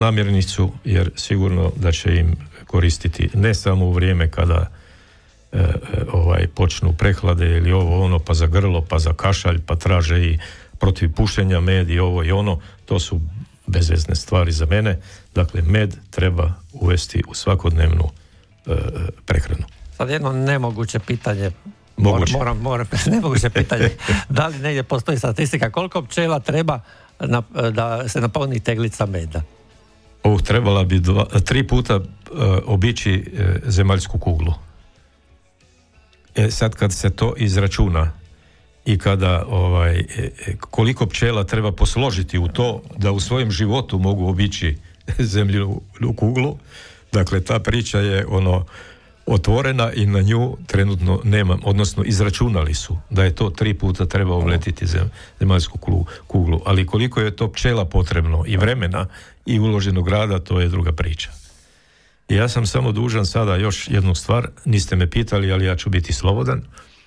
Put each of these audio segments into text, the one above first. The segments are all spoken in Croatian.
namirnicu, jer sigurno da će im koristiti ne samo u vrijeme kada počnu prehlade ili ovo ono, pa za grlo, pa za kašalj, pa traže i protiv pušenja med i ovo i ono. To su bezvezne stvari za mene. Dakle, med treba uvesti u svakodnevnu prehranu. Sad jedno nemoguće pitanje. Moram nemoguće pitanje. Da li negdje postoji statistika koliko pčela treba da se napuni teglica meda? Trebala bi 3 puta obići zemaljsku kuglu. Sad kad se to izračuna i kada koliko pčela treba posložiti u to da u svojem životu mogu obići zemljinu kuglu, dakle ta priča je otvorena i na nju trenutno nema, odnosno izračunali su da je to 3 puta treba obletiti zemaljsku kuglu, ali koliko je to pčela potrebno i vremena i uloženog rada, to je druga priča. I ja sam samo dužan sada još jednu stvar, niste me pitali, ali ja ću biti slobodan.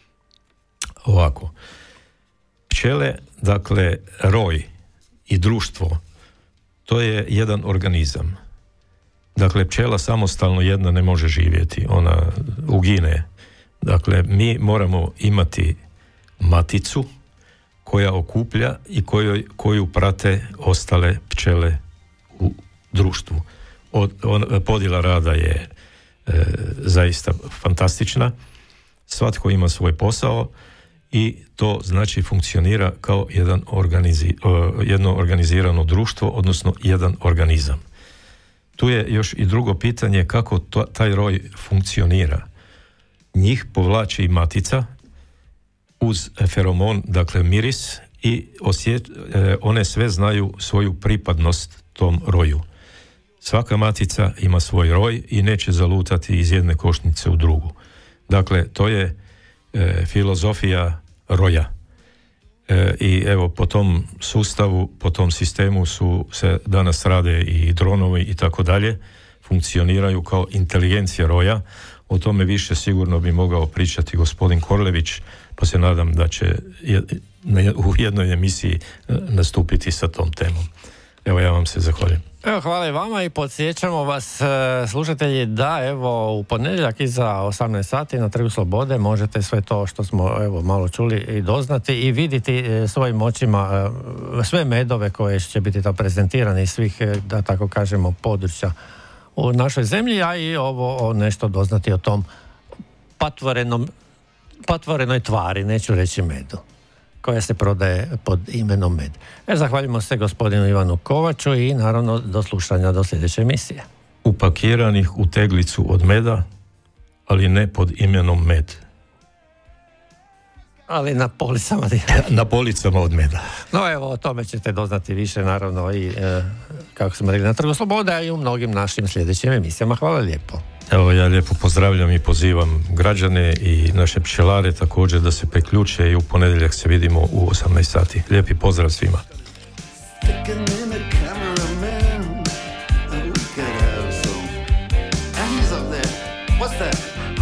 Ovako, pčele, dakle roj i društvo, to je jedan organizam. Dakle, pčela samostalno jedna ne može živjeti, ona ugine. Dakle, mi moramo imati maticu koja okuplja i koju prate ostale pčele u društvu. Podjela rada je zaista fantastična. Svatko ima svoj posao i to znači funkcionira kao jedno organizirano društvo, odnosno jedan organizam. Tu je još i drugo pitanje kako taj roj funkcionira. Njih povlači matica uz feromon, dakle miris, i one sve znaju svoju pripadnost tom roju. Svaka matica ima svoj roj i neće zalutati iz jedne košnice u drugu. Dakle, to je filozofija roja. I evo, po tom sustavu, po tom sistemu se danas rade i dronovi i tako dalje, funkcioniraju kao inteligencija roja. O tome više sigurno bi mogao pričati gospodin Korlević, pa se nadam da će u jednoj emisiji nastupiti sa tom temom. Evo, ja vam se zahvaljujem. Evo, hvala i vama i podsjećamo vas, slušatelji, da evo u ponedjeljak iza 18 sati na Trgu Slobode možete sve to što smo malo čuli i doznati i vidjeti svojim očima sve medove koje će biti to prezentirani iz svih, da tako kažemo, područja u našoj zemlji, a i ovo nešto doznati o tom patvorenoj tvari, neću reći medu, koja se prodaje pod imenom med. Zahvaljujemo se gospodinu Ivanu Kovaču i naravno do slušanja do sljedeće emisije. Upakiranih u teglicu od meda, ali ne pod imenom med. Ali na policama. Na policama od meda. No evo, o tome ćete doznati više naravno i kako smo rekli na Trgu Slobode, a i u mnogim našim sljedećim emisijama. Hvala lijepo. Evo, ja lijepo pozdravljam i pozivam građane i naše pčelare također da se priključe i u ponedjeljak se vidimo u 18 sati. Lijepi pozdrav svima.